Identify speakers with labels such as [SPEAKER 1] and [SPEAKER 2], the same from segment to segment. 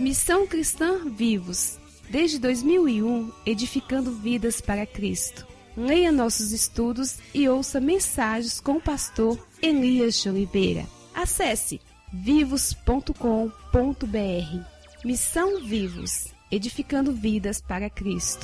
[SPEAKER 1] Missão Cristã Vivos, desde 2001, edificando vidas para Cristo. Leia nossos estudos e ouça mensagens com o pastor Elias de Oliveira. Acesse vivos.com.br. Missão Vivos, edificando vidas para Cristo.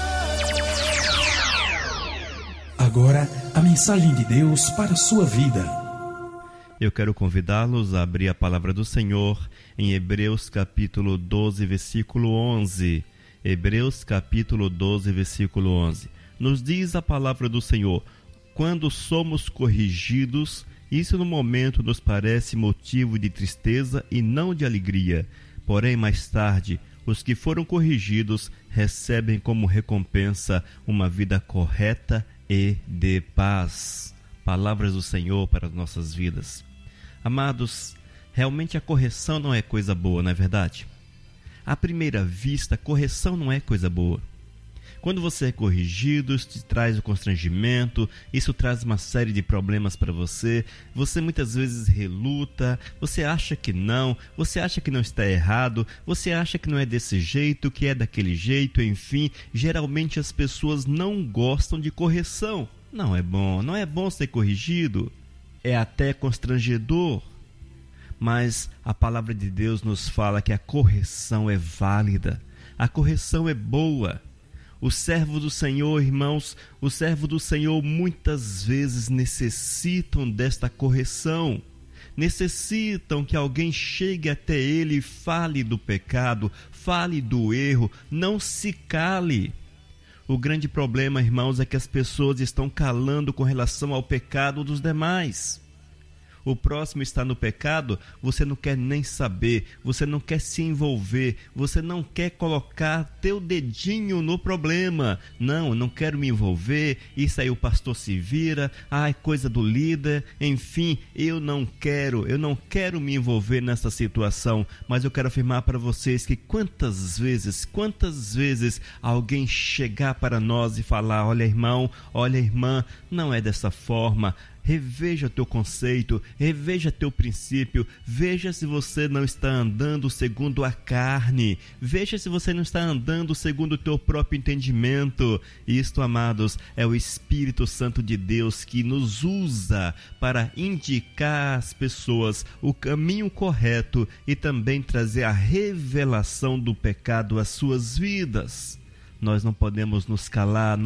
[SPEAKER 2] Agora, a mensagem de Deus para a sua vida.
[SPEAKER 3] Eu quero convidá-los a abrir a palavra do Senhor em Hebreus capítulo 12, versículo 11. Hebreus capítulo 12, versículo 11. Nos diz a palavra do Senhor: quando somos corrigidos, isso no momento nos parece motivo de tristeza e não de alegria. Porém, mais tarde, os que foram corrigidos recebem como recompensa uma vida correta e de paz. Palavras do Senhor para as nossas vidas. Amados, realmente a correção não é coisa boa, não é verdade? À primeira vista, correção não é coisa boa. Quando você é corrigido, isso te traz o constrangimento, isso traz uma série de problemas para você. Você muitas vezes reluta, você acha que não está errado, você acha que não é desse jeito, que é daquele jeito, enfim. Geralmente as pessoas não gostam de correção. Não é bom ser corrigido, é até constrangedor. Mas a palavra de Deus nos fala que a correção é válida, a correção é boa. O servo do Senhor, irmãos, o servo do Senhor muitas vezes necessitam desta correção. Necessitam que alguém chegue até ele e fale do pecado, fale do erro, não se cale. O grande problema, irmãos, é que as pessoas estão calando com relação ao pecado dos demais. O próximo está no pecado, você não quer nem saber, você não quer se envolver, você não quer colocar teu dedinho no problema. Não quero me envolver, isso aí o pastor se vira, coisa do líder, enfim, eu não quero me envolver nessa situação. Mas eu quero afirmar para vocês que quantas vezes alguém chegar para nós e falar: olha irmão, olha irmã, não é dessa forma. Reveja teu conceito, reveja teu princípio, veja se você não está andando segundo a carne, veja se você não está andando segundo o teu próprio entendimento. Isto, amados, é o Espírito Santo de Deus que nos usa para indicar às pessoas o caminho correto e também trazer a revelação do pecado às suas vidas. Nós não podemos nos calar.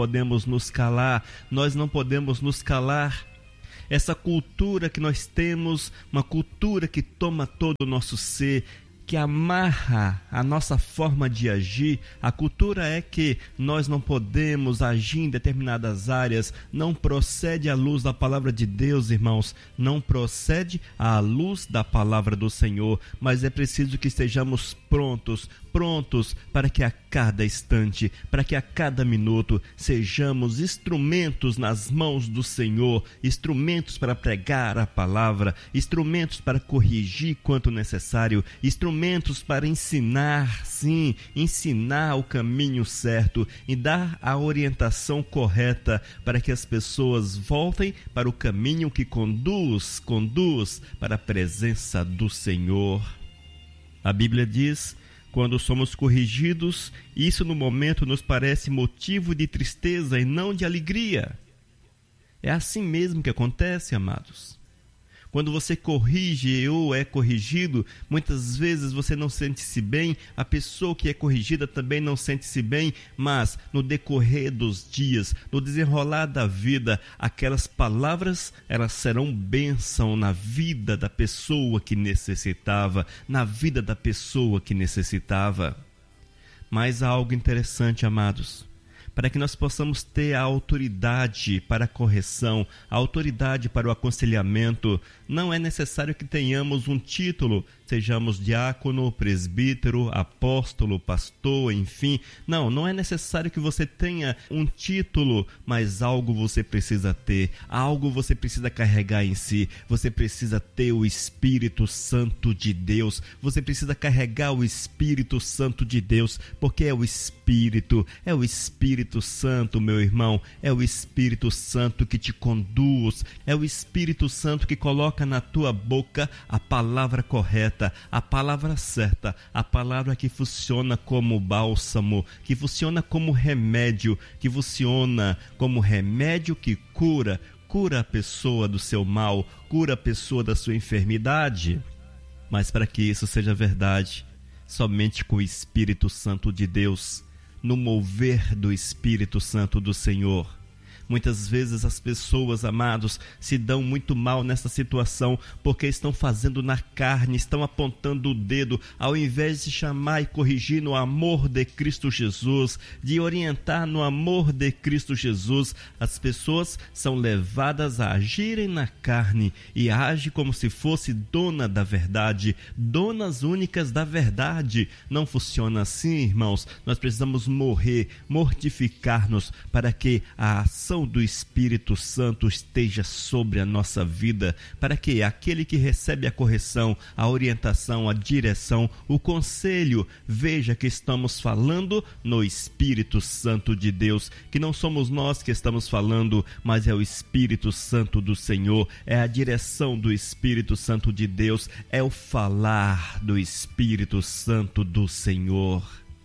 [SPEAKER 3] Essa cultura que nós temos, uma cultura que toma todo o nosso ser, que amarra a nossa forma de agir. A cultura é que nós não podemos agir em determinadas áreas, não procede à luz da palavra de Deus, irmãos, não procede à luz da palavra do Senhor, mas é preciso que estejamos prontos para que a cada instante, para que a cada minuto sejamos instrumentos nas mãos do Senhor, instrumentos para pregar a palavra, instrumentos para corrigir quanto necessário, instrumentos para ensinar, sim, ensinar o caminho certo e dar a orientação correta para que as pessoas voltem para o caminho que conduz para a presença do Senhor. A Bíblia diz: quando somos corrigidos, isso no momento nos parece motivo de tristeza e não de alegria. É assim mesmo que acontece, amados. Quando você corrige ou é corrigido, muitas vezes você não sente-se bem, a pessoa que é corrigida também não sente-se bem, mas no decorrer dos dias, no desenrolar da vida, aquelas palavras, elas serão bênção na vida da pessoa que necessitava, Mas há algo interessante, amados. Para que nós possamos ter a autoridade para a correção, a autoridade para o aconselhamento, não é necessário que tenhamos um título, sejamos diácono, presbítero, apóstolo, pastor, enfim. Não é necessário que você tenha um título, mas algo você precisa ter, algo você precisa carregar em si. Você precisa ter o Espírito Santo de Deus, você precisa carregar o Espírito Santo de Deus, porque é o Espírito Santo, meu irmão, é o Espírito Santo que te conduz, é o Espírito Santo que coloca coloca na tua boca a palavra correta, a palavra certa, a palavra que funciona como bálsamo, que funciona como remédio, que funciona como remédio que cura a pessoa do seu mal, cura a pessoa da sua enfermidade. Mas para que isso seja verdade, somente com o Espírito Santo de Deus, no mover do Espírito Santo do Senhor. Muitas vezes as pessoas, amados, se dão muito mal nessa situação porque estão fazendo na carne, estão apontando o dedo, ao invés de chamar e corrigir no amor de Cristo Jesus, de orientar no amor de Cristo Jesus. As pessoas são levadas a agirem na carne e agem como se fosse dona da verdade, donas únicas da verdade. Não funciona assim, irmãos. Nós precisamos mortificar-nos para que a ação do Espírito Santo esteja sobre a nossa vida, para que aquele que recebe a correção, a orientação, a direção, o conselho, veja que estamos falando no Espírito Santo de Deus, que não somos nós que estamos falando, mas é o Espírito Santo do Senhor, é a direção do Espírito Santo de Deus, é o falar do Espírito Santo do Senhor.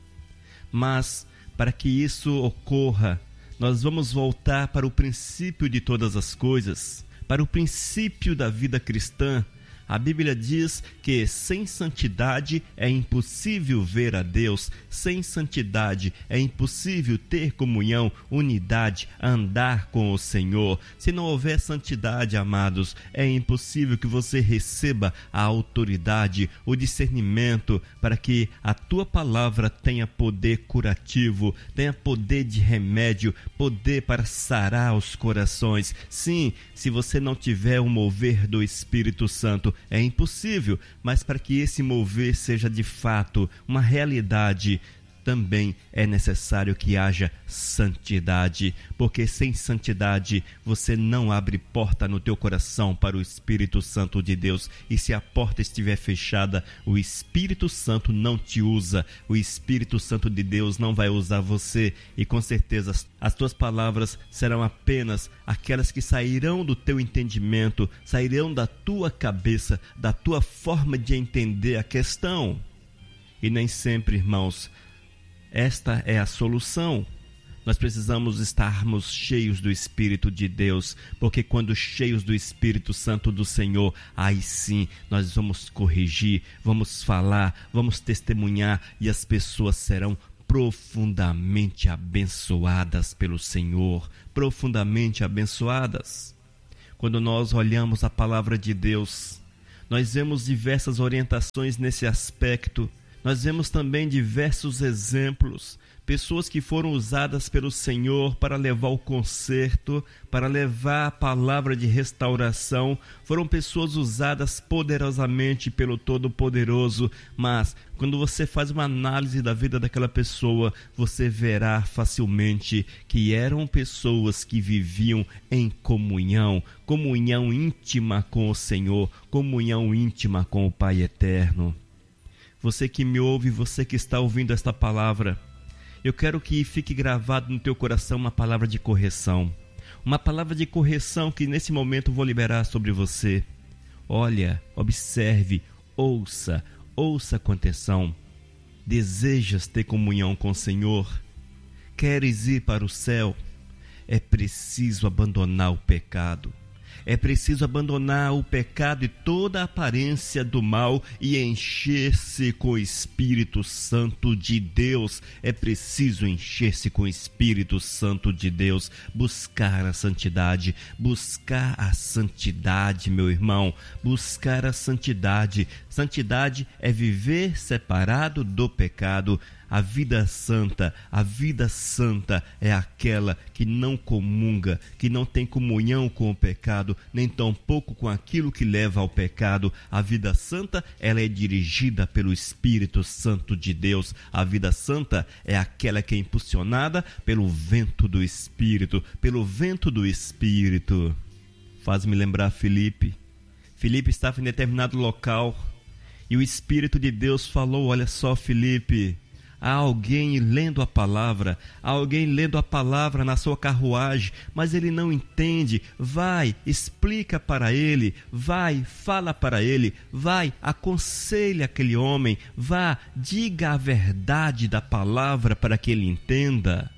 [SPEAKER 3] Mas para que isso ocorra, nós vamos voltar para o princípio de todas as coisas, para o princípio da vida cristã. A Bíblia diz que sem santidade é impossível ver a Deus, sem santidade é impossível ter comunhão, unidade, andar com o Senhor. Se não houver santidade, amados, é impossível que você receba a autoridade, o discernimento, para que a tua palavra tenha poder curativo, tenha poder de remédio, poder para sarar os corações. Sim, se você não tiver o mover do Espírito Santo, é impossível, mas para que esse mover seja de fato uma realidade, também é necessário que haja santidade, porque sem santidade você não abre porta no teu coração para o Espírito Santo de Deus, e se a porta estiver fechada, o Espírito Santo não te usa, o Espírito Santo de Deus não vai usar você, e com certeza as tuas palavras serão apenas aquelas que sairão do teu entendimento, sairão da tua cabeça, da tua forma de entender a questão. E nem sempre, irmãos, esta é a solução. Nós precisamos estarmos cheios do Espírito de Deus, porque quando cheios do Espírito Santo do Senhor, aí sim nós vamos corrigir, vamos falar, vamos testemunhar, e as pessoas serão profundamente abençoadas pelo Senhor, profundamente abençoadas. Quando nós olhamos a palavra de Deus, nós vemos diversas orientações nesse aspecto. Nós vemos também diversos exemplos, pessoas que foram usadas pelo Senhor para levar o conserto, para levar a palavra de restauração. Foram pessoas usadas poderosamente pelo Todo-Poderoso, mas quando você faz uma análise da vida daquela pessoa, você verá facilmente que eram pessoas que viviam em comunhão, comunhão íntima com o Senhor, comunhão íntima com o Pai Eterno. Você que me ouve, você que está ouvindo esta palavra, eu quero que fique gravado no teu coração uma palavra de correção. Uma palavra de correção que nesse momento vou liberar sobre você. Olha, observe, ouça com atenção. Desejas ter comunhão com o Senhor? Queres ir para o céu? É preciso abandonar o pecado. É preciso abandonar o pecado e toda a aparência do mal e encher-se com o Espírito Santo de Deus. É preciso encher-se com o Espírito Santo de Deus, buscar a santidade, meu irmão, buscar a santidade. Santidade é viver separado do pecado. A vida santa é aquela que não comunga, que não tem comunhão com o pecado, nem tampouco com aquilo que leva ao pecado. A vida santa, ela é dirigida pelo Espírito Santo de Deus. A vida santa é aquela que é impulsionada pelo vento do Espírito, Faz-me lembrar Filipe. Filipe estava em determinado local e o Espírito de Deus falou: olha só, Filipe, há alguém lendo a palavra, há alguém lendo a palavra na sua carruagem, mas ele não entende. Vai, explica para ele, vai, fala para ele, vai, aconselha aquele homem, vá, diga a verdade da palavra para que ele entenda.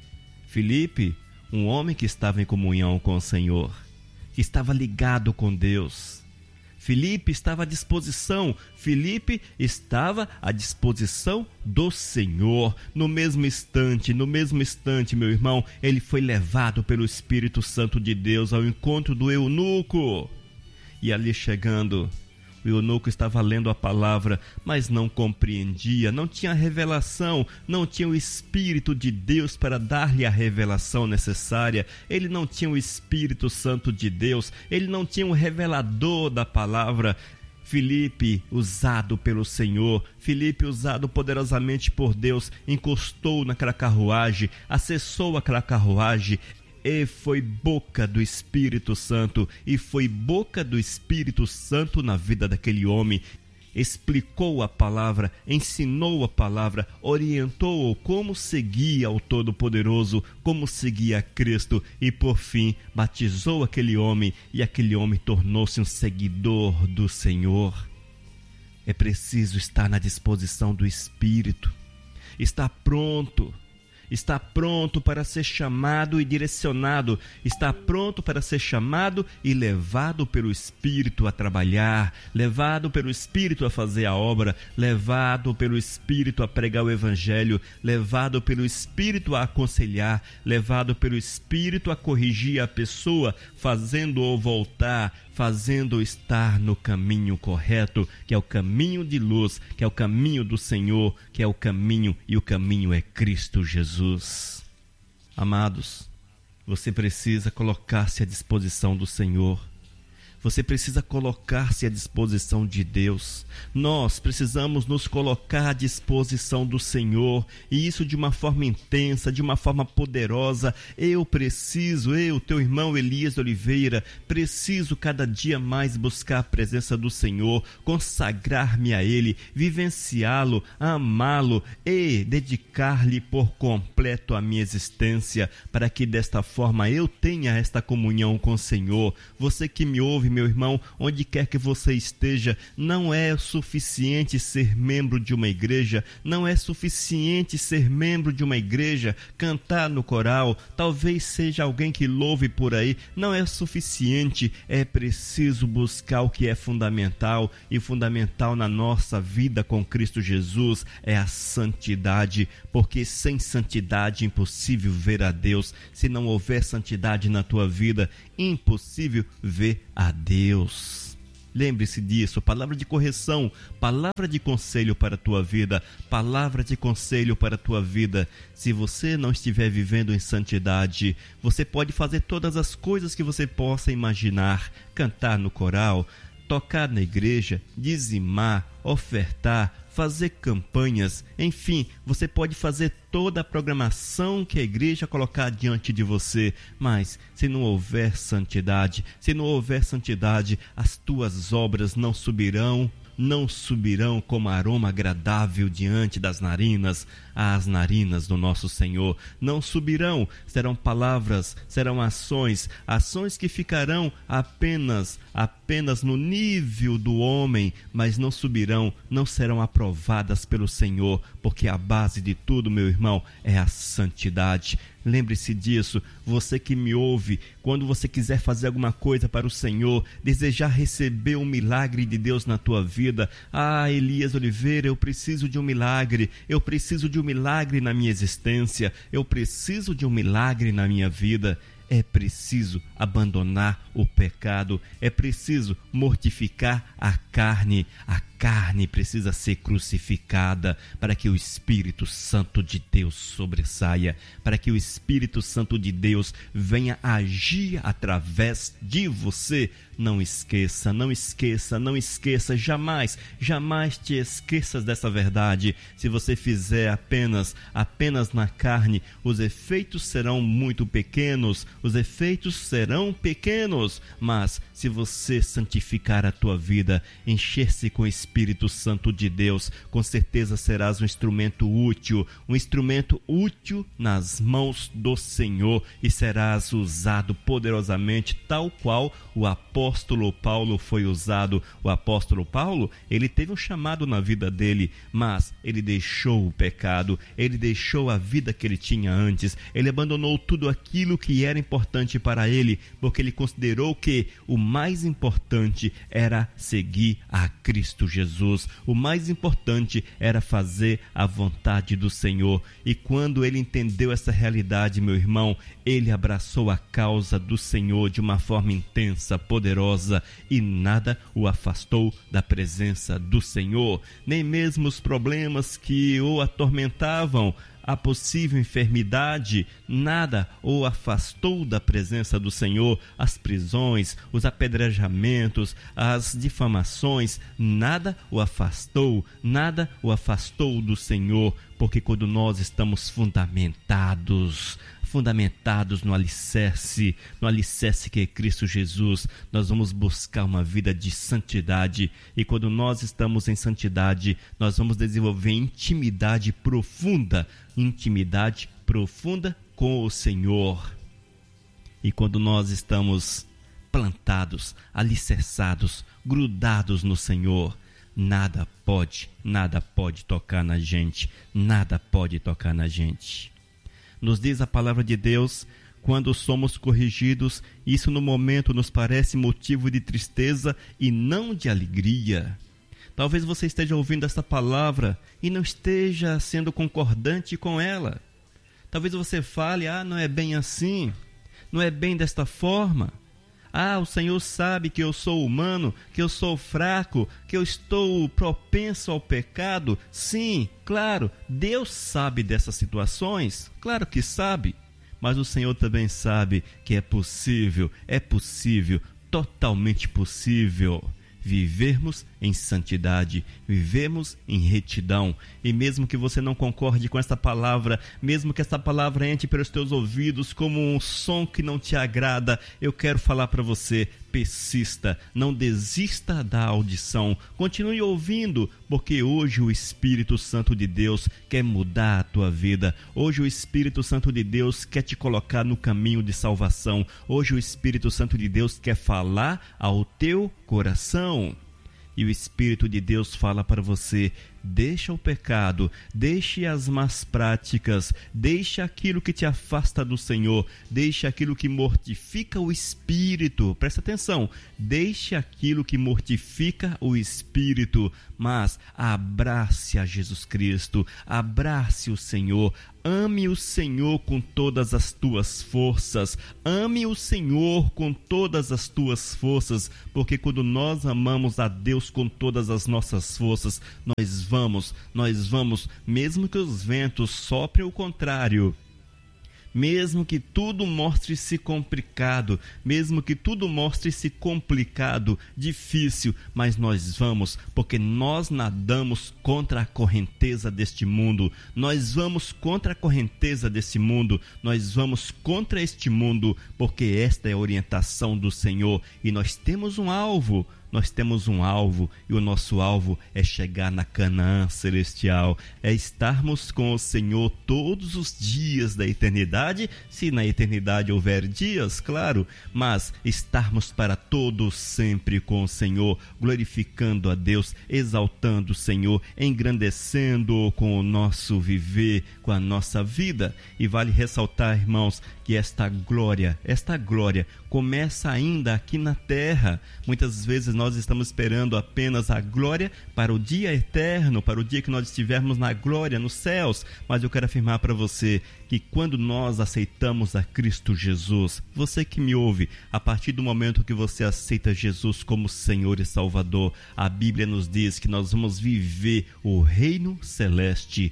[SPEAKER 3] Filipe, um homem que estava em comunhão com o Senhor, que estava ligado com Deus. Filipe estava à disposição, Filipe estava à disposição do Senhor. No mesmo instante, meu irmão, ele foi levado pelo Espírito Santo de Deus ao encontro do eunuco. E ali chegando, o eunuco estava lendo a palavra, mas não compreendia, não tinha revelação, não tinha o Espírito de Deus para dar-lhe a revelação necessária. Ele não tinha o Espírito Santo de Deus, ele não tinha um revelador da palavra. Filipe, usado pelo Senhor, Filipe, usado poderosamente por Deus, encostou naquela carruagem, acessou aquela carruagem, e foi boca do Espírito Santo, e foi boca do Espírito Santo na vida daquele homem. Explicou a palavra, ensinou a palavra, orientou-o como seguia o Todo-Poderoso, como seguia Cristo, e por fim batizou aquele homem, e aquele homem tornou-se um seguidor do Senhor. É preciso estar na disposição do Espírito, estar pronto. Está pronto para ser chamado e direcionado, está pronto para ser chamado e levado pelo Espírito a trabalhar, levado pelo Espírito a fazer a obra, levado pelo Espírito a pregar o Evangelho, levado pelo Espírito a aconselhar, levado pelo Espírito a corrigir a pessoa, fazendo-o voltar, fazendo-o estar no caminho correto, que é o caminho de luz, que é o caminho do Senhor, que é o caminho, e o caminho é Cristo Jesus. Amados, você precisa colocar-se à disposição do Senhor. Você precisa colocar-se à disposição de Deus. Nós precisamos nos colocar à disposição do Senhor, e isso de uma forma intensa, de uma forma poderosa. Eu, teu irmão Elias Oliveira, preciso cada dia mais buscar a presença do Senhor, consagrar-me a Ele, vivenciá-lo, amá-lo e dedicar-lhe por completo a minha existência, para que desta forma eu tenha esta comunhão com o Senhor. Você que me ouve, meu irmão, onde quer que você esteja, não é suficiente ser membro de uma igreja, não é suficiente ser membro de uma igreja, cantar no coral, talvez seja alguém que louve por aí, não é suficiente, é preciso buscar o que é fundamental, e fundamental na nossa vida com Cristo Jesus é a santidade, porque sem santidade é impossível ver a Deus. Se não houver santidade na tua vida, impossível ver a Deus. Lembre-se disso, palavra de correção, palavra de conselho para a tua vida, palavra de conselho para a tua vida. Se você não estiver vivendo em santidade, você pode fazer todas as coisas que você possa imaginar, cantar no coral, tocar na igreja, dizimar, ofertar, fazer campanhas, enfim, você pode fazer toda a programação que a igreja colocar diante de você, mas se não houver santidade, as tuas obras não subirão como aroma agradável diante das narinas, às narinas do nosso Senhor. Não subirão, serão palavras, serão ações que ficarão apenas no nível do homem, mas não subirão, não serão aprovadas pelo Senhor, porque a base de tudo, meu irmão, é a santidade. Lembre-se disso, você que me ouve, quando você quiser fazer alguma coisa para o Senhor, desejar receber um milagre de Deus na tua vida. Ah, Elias Oliveira, eu preciso de um milagre na minha existência, eu preciso de um milagre na minha vida. É preciso abandonar o pecado, é preciso mortificar a carne precisa ser crucificada para que o Espírito Santo de Deus sobressaia, para que o Espírito Santo de Deus venha agir através de você. Não esqueça, jamais te esqueças dessa verdade. Se você fizer apenas na carne, os efeitos serão muito pequenos, mas se você santificar a tua vida, encher-se com o Espírito Santo de Deus, com certeza serás um instrumento útil nas mãos do Senhor, e serás usado poderosamente, tal qual o apóstolo Paulo foi usado. O apóstolo Paulo, ele teve um chamado na vida dele, mas ele deixou o pecado, ele deixou a vida que ele tinha antes, ele abandonou tudo aquilo que era importante para ele, porque ele considerou que o mais importante era seguir a Cristo Jesus, o mais importante era fazer a vontade do Senhor. E quando ele entendeu essa realidade, meu irmão, ele abraçou a causa do Senhor de uma forma intensa, poderosa, e nada o afastou da presença do Senhor, nem mesmo os problemas que o atormentavam, a possível enfermidade, nada o afastou da presença do Senhor. As prisões, os apedrejamentos, as difamações, nada o afastou do Senhor, porque quando nós estamos fundamentados no alicerce que é Cristo Jesus, nós vamos buscar uma vida de santidade, e quando nós estamos em santidade, nós vamos desenvolver intimidade profunda com o Senhor. E quando nós estamos plantados, alicerçados, grudados no Senhor, nada pode tocar na gente, Nos diz a palavra de Deus, quando somos corrigidos, isso no momento nos parece motivo de tristeza e não de alegria. Talvez você esteja ouvindo essa palavra e não esteja sendo concordante com ela. Talvez você fale, não é bem assim, não é bem desta forma. O Senhor sabe que eu sou humano, que eu sou fraco, que eu estou propenso ao pecado. Sim, claro, Deus sabe dessas situações, claro que sabe. Mas o Senhor também sabe que é possível, totalmente possível, vivermos em santidade, vivemos em retidão. E mesmo que você não concorde com esta palavra, mesmo que esta palavra entre pelos teus ouvidos como um som que não te agrada, eu quero falar para você: persista, não desista da audição, continue ouvindo, porque hoje o Espírito Santo de Deus quer mudar a tua vida. Hoje o Espírito Santo de Deus quer te colocar no caminho de salvação. Hoje o Espírito Santo de Deus quer falar ao teu coração. E o Espírito de Deus fala para você: deixa o pecado, deixe as más práticas, deixa aquilo que te afasta do Senhor, deixa aquilo que mortifica o Espírito. Presta atenção, deixe aquilo que mortifica o Espírito, mas abrace a Jesus Cristo, abrace o Senhor. Ame o Senhor com todas as tuas forças, ame o Senhor com todas as tuas forças, porque quando nós amamos a Deus com todas as nossas forças, nós vamos, mesmo que os ventos soprem o contrário, mesmo que tudo mostre-se complicado, difícil, mas nós vamos, porque nós nadamos contra a correnteza deste mundo, nós vamos contra este mundo, porque esta é a orientação do Senhor, e nós temos um alvo, e o nosso alvo é chegar na Canaã celestial, é estarmos com o Senhor todos os dias da eternidade, se na eternidade houver dias, claro, mas estarmos para todos sempre com o Senhor, glorificando a Deus, exaltando o Senhor, engrandecendo-o com o nosso viver, com a nossa vida. E vale ressaltar, irmãos, que esta glória começa ainda aqui na terra. Muitas vezes nós estamos esperando apenas a glória para o dia eterno, para o dia que nós estivermos na glória, nos céus. Mas eu quero afirmar para você que quando nós aceitamos a Cristo Jesus, você que me ouve, a partir do momento que você aceita Jesus como Senhor e Salvador, a Bíblia nos diz que nós vamos viver o reino celeste.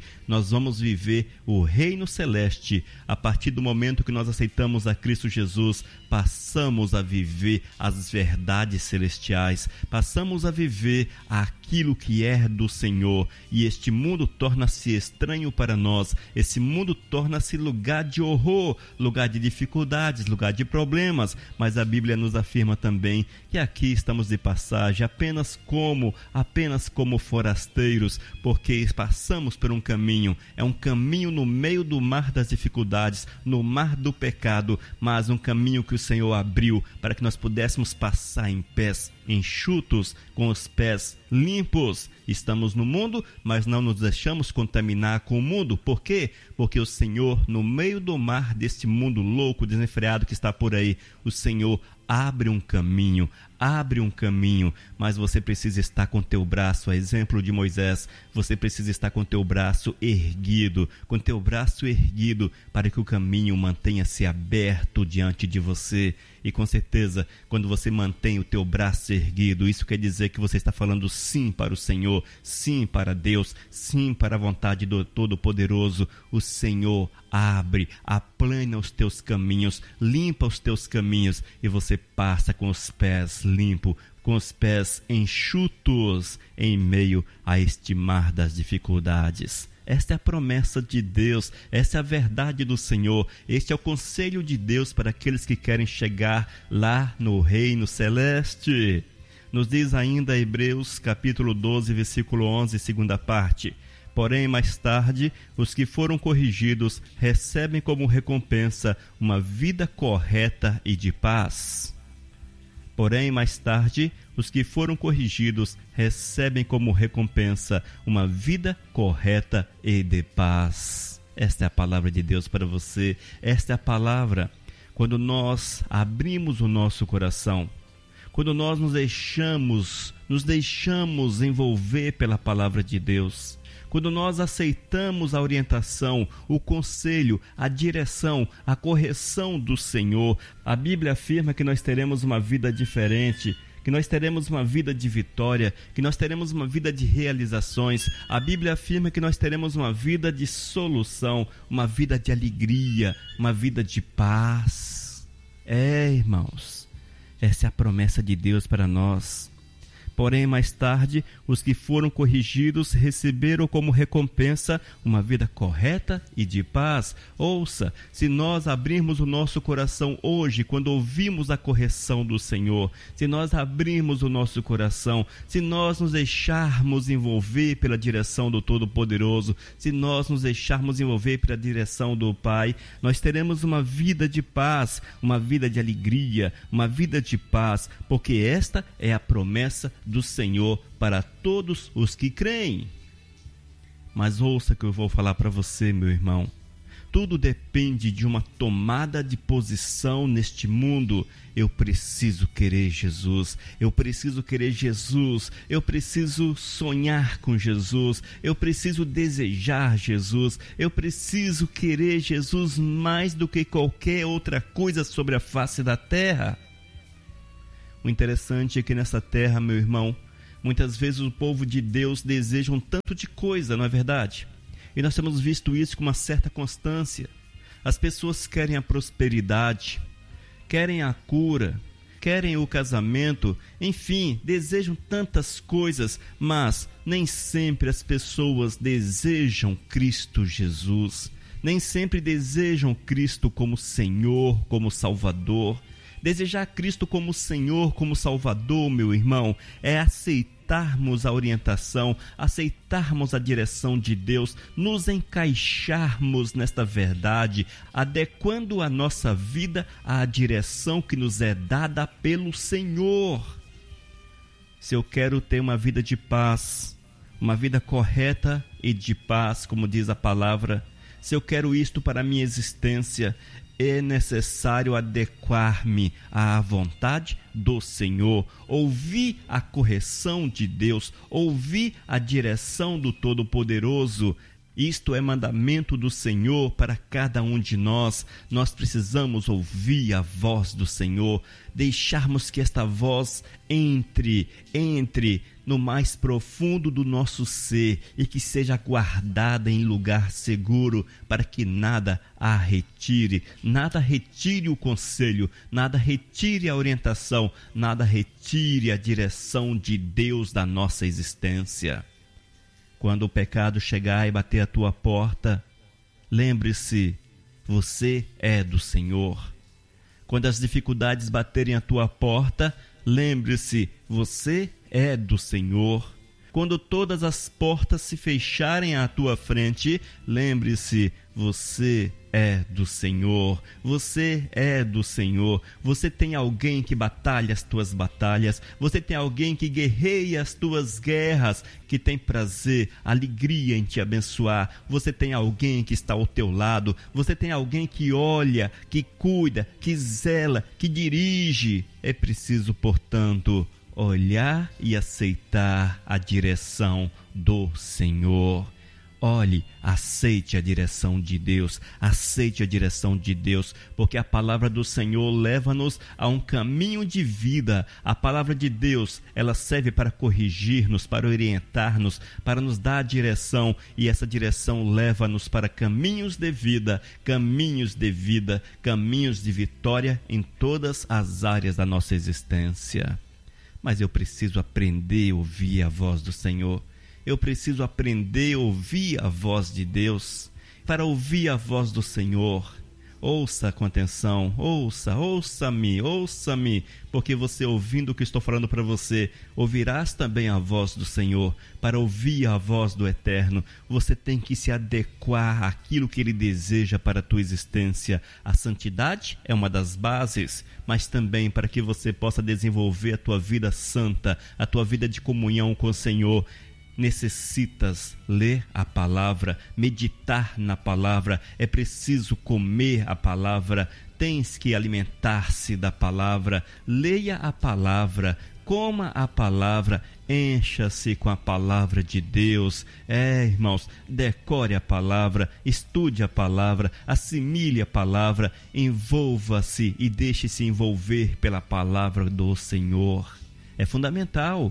[SPEAKER 3] A partir do momento que nós aceitamos a Cristo Jesus, passamos a viver as verdades celestiais. mais, passamos a viver aquilo que é do Senhor, e este mundo torna-se estranho para nós. Esse mundo torna-se lugar de horror, lugar de dificuldades, lugar de problemas, mas a Bíblia nos afirma também que aqui estamos de passagem, apenas como forasteiros, porque passamos por um caminho, é um caminho no meio do mar das dificuldades, no mar do pecado, mas um caminho que o Senhor abriu para que nós pudéssemos passar em pés enxutos, com os pés limpos. Estamos no mundo, mas não nos deixamos contaminar com o mundo. Por quê? Porque o Senhor, no meio do mar deste mundo louco, desenfreado que está por aí, o Senhor abre um caminho, mas você precisa estar com teu braço, a exemplo de Moisés, você precisa estar com teu braço erguido, para que o caminho mantenha-se aberto diante de você. E com certeza, quando você mantém o teu braço erguido, isso quer dizer que você está falando sim para o Senhor, sim para Deus, sim para a vontade do Todo-Poderoso. O Senhor abre, aplana os teus caminhos, limpa os teus caminhos, e você passa com os pés limpos, com os pés enxutos, em meio a este mar das dificuldades. Esta é a promessa de Deus, esta é a verdade do Senhor, este é o conselho de Deus para aqueles que querem chegar lá no reino celeste. Nos diz ainda Hebreus capítulo 12, versículo 11, segunda parte: porém, mais tarde, os que foram corrigidos recebem como recompensa uma vida correta e de paz. Porém, mais tarde, os que foram corrigidos recebem como recompensa uma vida correta e de paz. Esta é a palavra de Deus para você. Esta é a palavra. Quando nós abrimos o nosso coração, quando nós nos deixamos envolver pela palavra de Deus, quando nós aceitamos a orientação, o conselho, a direção, a correção do Senhor, a Bíblia afirma que nós teremos uma vida diferente, que nós teremos uma vida de vitória, que nós teremos uma vida de realizações. A Bíblia afirma que nós teremos uma vida de solução, uma vida de alegria, uma vida de paz. Irmãos, essa é a promessa de Deus para nós. Porém, mais tarde, os que foram corrigidos receberam como recompensa uma vida correta e de paz. Ouça, se nós abrirmos o nosso coração hoje, quando ouvimos a correção do Senhor, se nós abrirmos o nosso coração, se nós nos deixarmos envolver pela direção do Todo-Poderoso, se nós nos deixarmos envolver pela direção do Pai, nós teremos uma vida de paz, uma vida de alegria, uma vida de paz, porque esta é a promessa do Senhor para todos os que creem. Mas ouça que eu vou falar para você, meu irmão. Tudo depende de uma tomada de posição neste mundo. Eu preciso querer Jesus, eu preciso querer Jesus, eu preciso sonhar com Jesus, eu preciso desejar Jesus, eu preciso querer Jesus mais do que qualquer outra coisa sobre a face da terra. O interessante é que nessa terra, meu irmão, muitas vezes o povo de Deus deseja um tanto de coisa, não é verdade? E nós temos visto isso com uma certa constância. As pessoas querem a prosperidade, querem a cura, querem o casamento, enfim, desejam tantas coisas, mas nem sempre as pessoas desejam Cristo Jesus. Nem sempre desejam Cristo como Senhor, como Salvador. Desejar Cristo como Senhor, como Salvador, meu irmão, é aceitarmos a orientação, aceitarmos a direção de Deus, nos encaixarmos nesta verdade, adequando a nossa vida à direção que nos é dada pelo Senhor. Se eu quero ter uma vida de paz, uma vida correta e de paz, como diz a palavra, se eu quero isto para a minha existência, é necessário adequar-me à vontade do Senhor, ouvir a correção de Deus, ouvir a direção do Todo-Poderoso. Isto é mandamento do Senhor para cada um de nós. Nós precisamos ouvir a voz do Senhor, deixarmos que esta voz entre no mais profundo do nosso ser e que seja guardada em lugar seguro, para que nada a retire, nada retire o conselho, nada retire a orientação, nada retire a direção de Deus da nossa existência. Quando o pecado chegar e bater a tua porta, lembre-se, você é do Senhor. Quando as dificuldades baterem a tua porta, lembre-se, você é do Senhor. Quando todas as portas se fecharem à tua frente, lembre-se, você é do Senhor. Você é do Senhor. Você tem alguém que batalha as tuas batalhas. Você tem alguém que guerreia as tuas guerras, que tem prazer, alegria em te abençoar. Você tem alguém que está ao teu lado. Você tem alguém que olha, que cuida, que zela, que dirige. É preciso, portanto, olhar e aceitar a direção do Senhor. Olhe, aceite a direção de Deus, aceite a direção de Deus, porque a palavra do Senhor leva-nos a um caminho de vida. A palavra de Deus, ela serve para corrigir-nos, para orientar-nos, para nos dar a direção, e essa direção leva-nos para caminhos de vida, caminhos de vida, caminhos de vitória em todas as áreas da nossa existência. Mas eu preciso aprender a ouvir a voz do Senhor. Eu preciso aprender a ouvir a voz de Deus. Para ouvir a voz do Senhor, ouça com atenção, ouça-me, porque você ouvindo o que estou falando para você, ouvirás também a voz do Senhor. Para ouvir a voz do Eterno, você tem que se adequar àquilo que Ele deseja para a tua existência. A santidade é uma das bases, mas também para que você possa desenvolver a tua vida santa, a tua vida de comunhão com o Senhor, necessitas ler a palavra, meditar na palavra, é preciso comer a palavra, tens que alimentar-se da palavra, leia a palavra, coma a palavra, encha-se com a palavra de Deus. Irmãos, decore a palavra, estude a palavra, assimile a palavra, envolva-se e deixe-se envolver pela palavra do Senhor. É fundamental.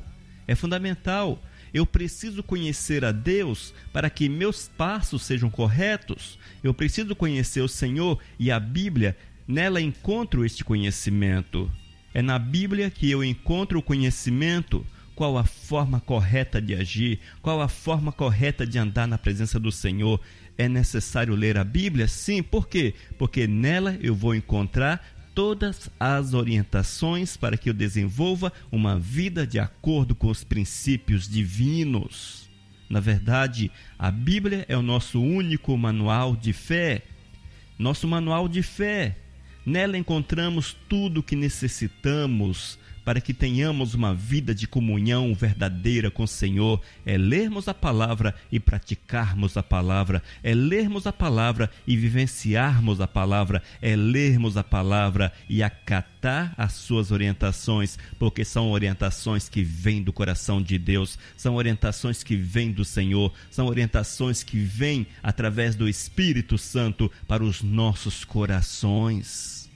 [SPEAKER 3] Eu preciso conhecer a Deus para que meus passos sejam corretos. Eu preciso conhecer o Senhor e a Bíblia, nela encontro este conhecimento. É na Bíblia que eu encontro o conhecimento, qual a forma correta de agir, qual a forma correta de andar na presença do Senhor. É necessário ler a Bíblia? Sim, por quê? Porque nela eu vou encontrar todas as orientações para que eu desenvolva uma vida de acordo com os princípios divinos. Na verdade, a Bíblia é o nosso único manual de fé. Nosso manual de fé. Nela encontramos tudo o que necessitamos para que tenhamos uma vida de comunhão verdadeira com o Senhor. É lermos a palavra e praticarmos a palavra. É lermos a palavra e vivenciarmos a palavra. É lermos a palavra e acatar as suas orientações, porque são orientações que vêm do coração de Deus, são orientações que vêm do Senhor, são orientações que vêm através do Espírito Santo para os nossos corações.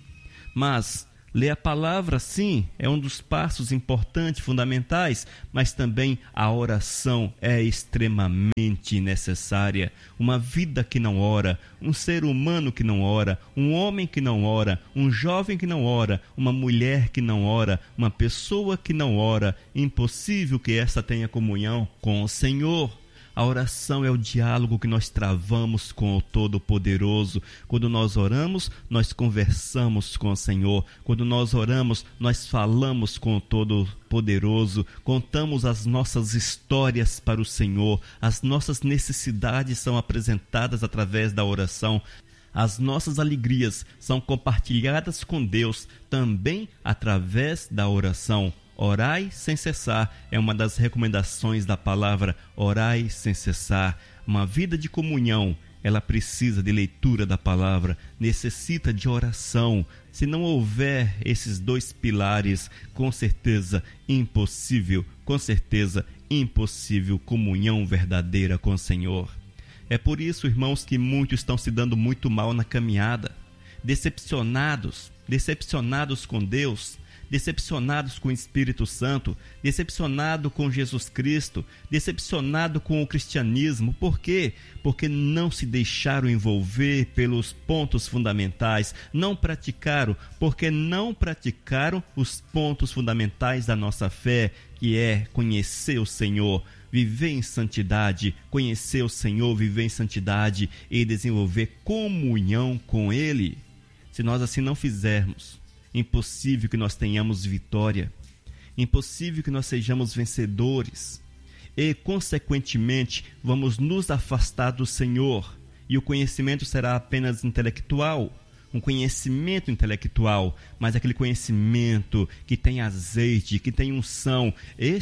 [SPEAKER 3] Mas ler a palavra, sim, é um dos passos importantes, fundamentais, mas também a oração é extremamente necessária. Uma vida que não ora, um ser humano que não ora, um homem que não ora, um jovem que não ora, uma mulher que não ora, uma pessoa que não ora, impossível que esta tenha comunhão com o Senhor. A oração é o diálogo que nós travamos com o Todo-Poderoso. Quando nós oramos, nós conversamos com o Senhor. Quando nós oramos, nós falamos com o Todo-Poderoso. Contamos as nossas histórias para o Senhor. As nossas necessidades são apresentadas através da oração. As nossas alegrias são compartilhadas com Deus também através da oração. Orai sem cessar é uma das recomendações da palavra. Orai sem cessar. Uma vida de comunhão, ela precisa de leitura da palavra, necessita de oração. Se não houver esses dois pilares, com certeza impossível comunhão verdadeira com o Senhor. É por isso, irmãos, que muitos estão se dando muito mal na caminhada, decepcionados com Deus, decepcionados com o Espírito Santo, decepcionado com Jesus Cristo, decepcionado com o cristianismo. Por quê? Porque não se deixaram envolver pelos pontos fundamentais, não praticaram, porque não praticaram os pontos fundamentais da nossa fé, que é conhecer o Senhor, viver em santidade, conhecer o Senhor, viver em santidade e desenvolver comunhão com Ele. Se nós assim não fizermos, impossível que nós tenhamos vitória, impossível que nós sejamos vencedores e, consequentemente, vamos nos afastar do Senhor e o conhecimento será apenas intelectual, um conhecimento intelectual, mas aquele conhecimento que tem azeite, que tem unção,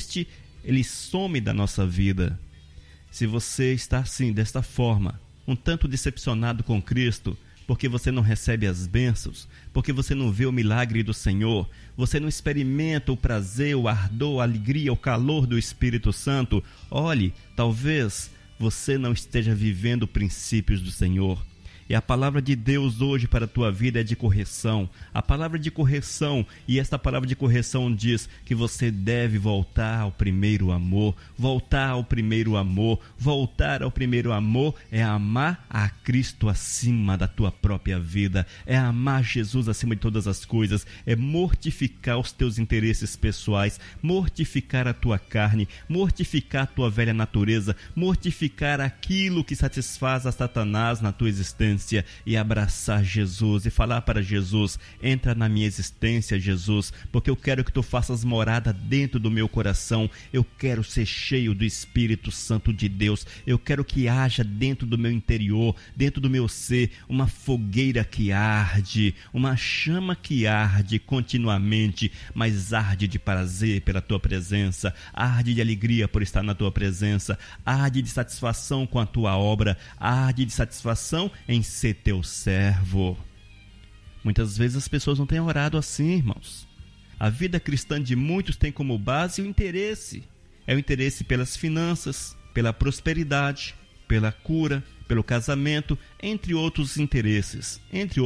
[SPEAKER 3] ele some da nossa vida. Se você está assim, desta forma, um tanto decepcionado com Cristo, porque você não recebe as bênçãos, porque você não vê o milagre do Senhor, você não experimenta o prazer, o ardor, a alegria, o calor do Espírito Santo, olhe, talvez você não esteja vivendo princípios do Senhor. E a palavra de Deus hoje para a tua vida é de correção. A palavra de correção, e esta palavra de correção diz que você deve voltar ao primeiro amor. Voltar ao primeiro amor. Voltar ao primeiro amor é amar a Cristo acima da tua própria vida. É amar Jesus acima de todas as coisas. É mortificar os teus interesses pessoais. Mortificar a tua carne. Mortificar a tua velha natureza. Mortificar aquilo que satisfaz a Satanás na tua existência. E abraçar Jesus e falar para Jesus: entra na minha existência, Jesus, porque eu quero que tu faças morada dentro do meu coração. Eu quero ser cheio do Espírito Santo de Deus. Eu quero que haja dentro do meu interior, dentro do meu ser, uma fogueira que arde, uma chama que arde continuamente, mas arde de prazer pela tua presença, arde de alegria por estar na tua presença, arde de satisfação com a tua obra, arde de satisfação em ser teu servo. Muitas vezes as pessoas não têm orado assim, irmãos. A vida cristã de muitos tem como base o interesse. É o interesse pelas finanças, pela prosperidade, pela cura, pelo casamento, entre outros interesses.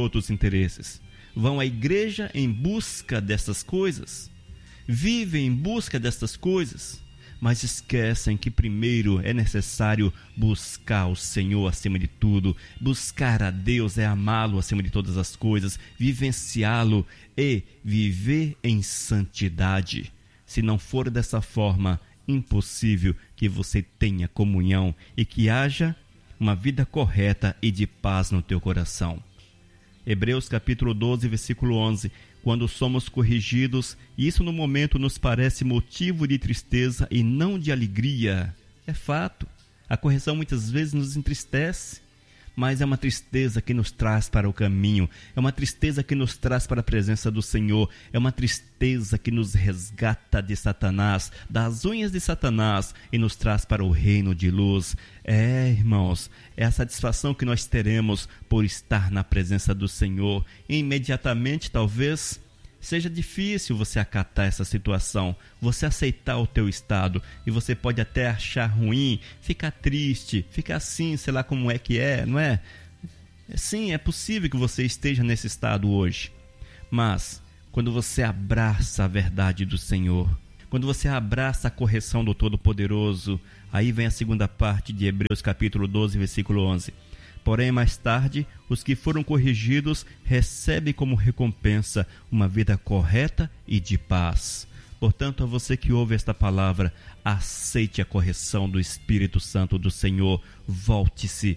[SPEAKER 3] Vão à igreja em busca dessas coisas, vivem em busca dessas coisas, mas esquecem que primeiro é necessário buscar o Senhor acima de tudo. Buscar a Deus é amá-lo acima de todas as coisas, vivenciá-lo e viver em santidade. Se não for dessa forma, impossível que você tenha comunhão e que haja uma vida correta e de paz no teu coração. Hebreus capítulo 12, versículo 11. Quando somos corrigidos, isso no momento nos parece motivo de tristeza e não de alegria. É fato. A correção muitas vezes nos entristece, mas é uma tristeza que nos traz para o caminho, é uma tristeza que nos traz para a presença do Senhor, é uma tristeza que nos resgata de Satanás, das unhas de Satanás, e nos traz para o reino de luz. Irmãos, é a satisfação que nós teremos por estar na presença do Senhor. E imediatamente, talvez, seja difícil você acatar essa situação, você aceitar o teu estado, e você pode até achar ruim, ficar triste, ficar assim, sei lá como é que é, não é? Sim, é possível que você esteja nesse estado hoje, mas quando você abraça a verdade do Senhor, quando você abraça a correção do Todo-Poderoso, aí vem a segunda parte de Hebreus capítulo 12, versículo 11. Porém, mais tarde, os que foram corrigidos recebem como recompensa uma vida correta e de paz. Portanto, a você que ouve esta palavra, aceite a correção do Espírito Santo do Senhor. Volte-se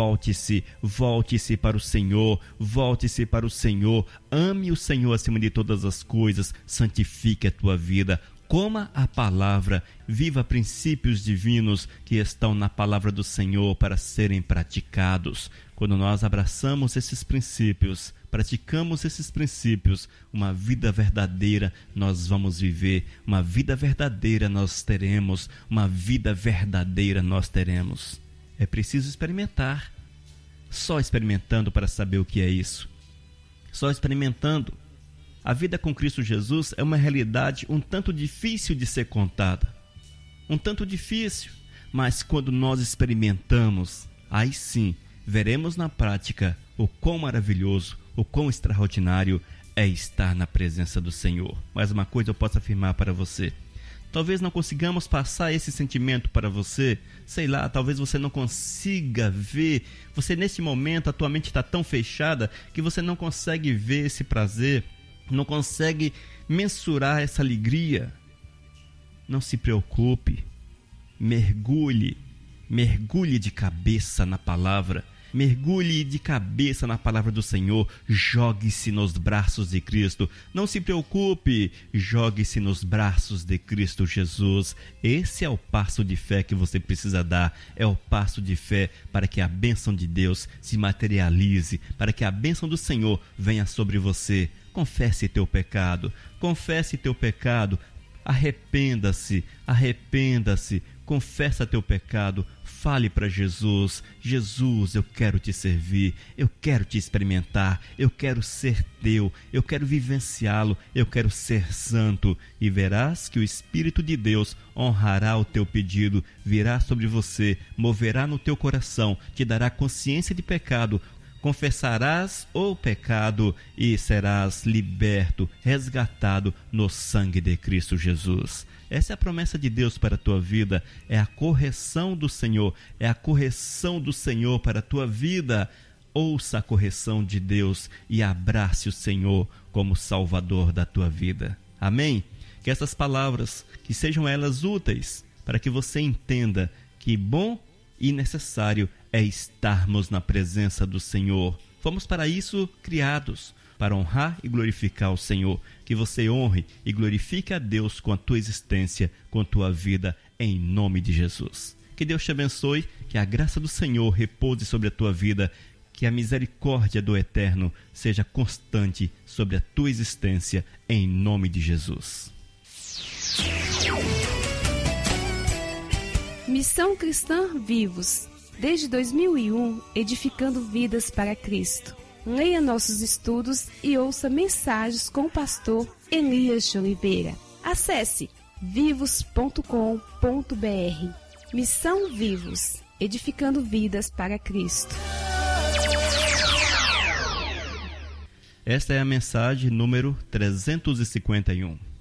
[SPEAKER 3] para o Senhor, volte-se para o Senhor. Ame o Senhor acima de todas as coisas, santifique a tua vida. Coma a palavra, viva princípios divinos que estão na palavra do Senhor para serem praticados. Quando nós abraçamos esses princípios, praticamos esses princípios, uma vida verdadeira nós vamos viver, uma vida verdadeira nós teremos, uma vida verdadeira nós teremos. É preciso experimentar. Só experimentando para saber o que é isso. Só experimentando. A vida com Cristo Jesus é uma realidade um tanto difícil de ser contada. Um tanto difícil, mas quando nós experimentamos, aí sim, veremos na prática o quão maravilhoso, o quão extraordinário é estar na presença do Senhor. Mais uma coisa eu posso afirmar para você. Talvez não consigamos passar esse sentimento para você. Sei lá, talvez você não consiga ver. Você neste momento, a tua mente está tão fechada que você não consegue ver esse prazer. Não consegue mensurar essa alegria. Não se preocupe. Mergulhe de cabeça na palavra. Mergulhe de cabeça na palavra do Senhor. Jogue-se nos braços de Cristo. Não se preocupe. Jogue-se nos braços de Cristo Jesus. Esse é o passo de fé que você precisa dar. É o passo de fé para que a bênção de Deus se materialize, para que a bênção do Senhor venha sobre você. Confesse teu pecado. Confesse teu pecado. Arrependa-se. Confessa teu pecado, fale para Jesus. Jesus, eu quero te servir, eu quero te experimentar, eu quero ser teu, eu quero vivenciá-lo, eu quero ser santo. E verás que o Espírito de Deus honrará o teu pedido, virá sobre você, moverá no teu coração, te dará consciência de pecado. Confessarás o pecado e serás liberto, resgatado no sangue de Cristo Jesus. Essa é a promessa de Deus para a tua vida, é a correção do Senhor, para a tua vida. Ouça a correção de Deus e abrace o Senhor como Salvador da tua vida. Amém? Que essas palavras, que sejam elas úteis, para que você entenda que bom e necessário é estarmos na presença do Senhor. Fomos para isso criados, para honrar e glorificar o Senhor. Que você honre e glorifique a Deus com a tua existência, com a tua vida, em nome de Jesus. Que Deus te abençoe, que a graça do Senhor repouse sobre a tua vida, que a misericórdia do Eterno seja constante sobre a tua existência, em nome de Jesus.
[SPEAKER 1] Missão Cristã Vivos, desde 2001, edificando vidas para Cristo. Leia nossos estudos e ouça mensagens com o pastor Elias de Oliveira. Acesse vivos.com.br. Missão Vivos, edificando vidas para Cristo.
[SPEAKER 3] Esta é a mensagem número 351.